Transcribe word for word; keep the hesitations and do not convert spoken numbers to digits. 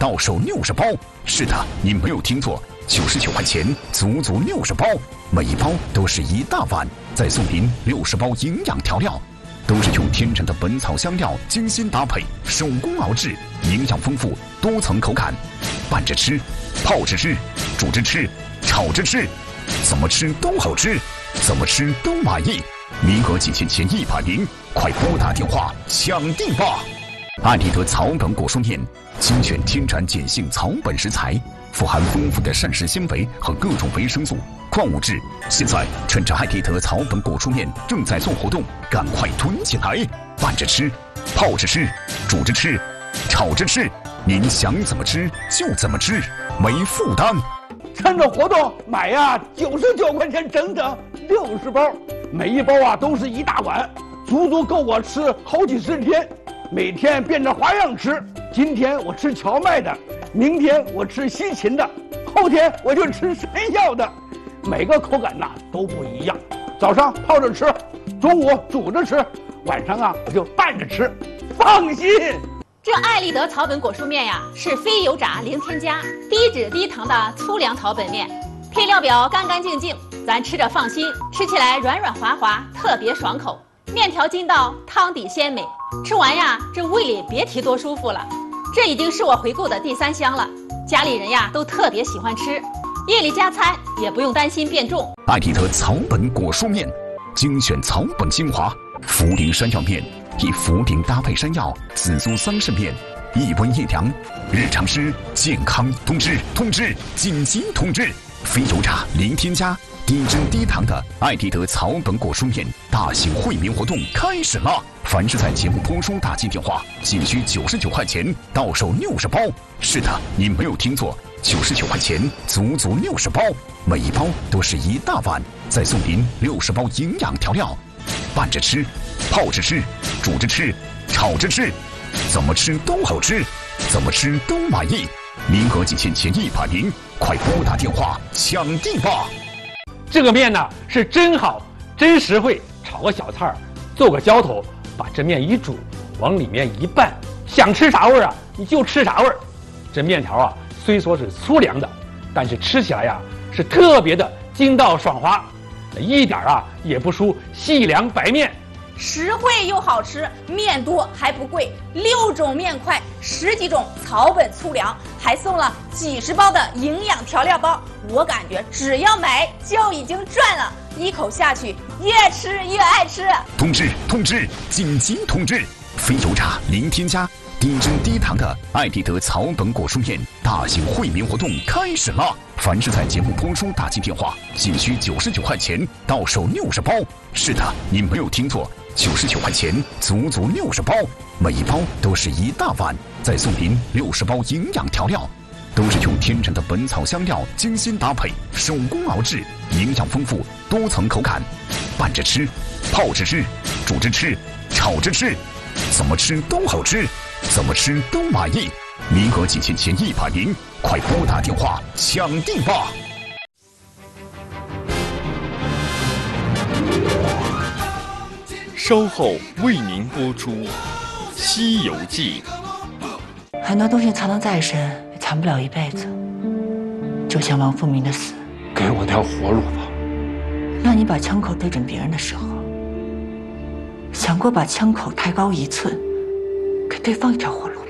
到手六十包。是的，你没有听错，九十九块钱，足足六十包，每一包都是一大碗，再送您六十包营养调料，都是用天然的本草香料精心搭配，手工熬制，营养丰富，多层口感，拌着吃，泡着吃，煮着吃，炒着吃，怎么吃都好吃，怎么吃都满意。名额仅限前一百名，快拨打电话抢定吧！艾丽德草本果蔬面，精选天然碱性草本食材，富含丰富的膳食纤维和各种维生素、矿物质。现在趁着艾丽德草本果蔬面正在做活动，赶快囤起来！拌着吃，泡着吃，煮着吃，炒着吃，您想怎么吃就怎么吃，没负担。 趁着活动买呀，九十九块钱整整六十包，每一包啊都是一大碗，足足够我吃好几十天。每天变着花样吃，今天我吃荞麦的，明天我吃西芹的，后天我就吃山药的，每个口感呐都不一样。早上泡着吃，中午煮着吃，晚上啊我就拌着吃，放心。 这艾丽德草本果蔬面呀，是非油炸、零添加、低脂低糖的粗粮草本面，配料表干干净净，咱吃着放心，吃起来软软滑滑，特别爽口。面条筋道，汤底鲜美，吃完呀，这胃里别提多舒服了。这已经是我回购的第三箱了，家里人呀都特别喜欢吃，夜里加餐也不用担心变重。 艾丽德草本果蔬面，精选草本精华，茯苓山药面，以茯苓搭配山药，紫苏桑葚面，一温一凉，日常吃健康通知通知紧急通知，非油炸零添加。低脂低糖的艾丽德草本果蔬面大型惠民活动开始了！凡是在节目播出打进电话，仅需九十九块钱，到手六十包。是的，你没有听错，九十九块钱，足足六十包，每一包都是一大碗，再送您六十包营养调料，拌着吃，泡着吃，煮着吃，炒着吃，怎么吃都好吃，怎么吃都满意。名额仅限前一百名，快拨打电话抢定吧！ 这个面呢是真好，真实惠，炒个小菜儿，做个浇头，把这面一煮，往里面一拌，想吃啥味儿啊你就吃啥味儿。这面条啊虽说是粗粮的，但是吃起来呀是特别的筋道爽滑，一点啊也不输细粮白面。 实惠又好吃，面多还不贵，六种面块，十几种草本粗粮，还送了几十包的营养调料包。我感觉只要买就已经赚了，一口下去越吃越爱吃。 通知通知，紧急通知！非油炸零添加、低脂低糖的艾丽德草本果蔬面大型惠民活动开始了！凡是在节目播出打进电话，仅需九十九块钱，到手六十包。是的，你没有听错，九十九块钱，足足六十包，每一包都是一大碗，再送您六十包营养调料，都是用天然的本草香料精心搭配，手工熬制，营养丰富，多层口感，拌着吃，泡着吃，煮着吃，炒着吃，怎么吃都好吃，怎么吃都满意。名额仅限前一百名，快拨打电话抢定吧！ 稍后为您播出《西游记》。 很多东西藏到再深，也藏不了一辈子。就像王富民的死， 给我条活路吧。 那你把枪口对准别人的时候，想过把枪口抬高一寸，给对方一条活路？